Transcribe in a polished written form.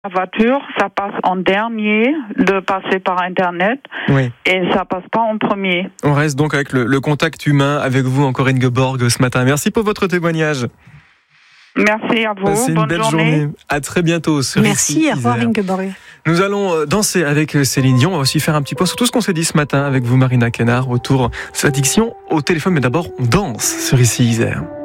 La voiture, ça passe en dernier de passer par Internet et ça passe pas en premier. On reste donc avec le contact humain avec vous encore, Ingeborg, ce matin. Merci pour votre témoignage. Merci à vous. Passez une belle journée. À très bientôt. Merci, au revoir Ingeborg. Nous allons danser avec Céline Dion. On va aussi faire un petit point sur tout ce qu'on s'est dit ce matin avec vous, Marina Kenard, autour de cette addiction au téléphone. Mais d'abord, on danse sur Ici Isère.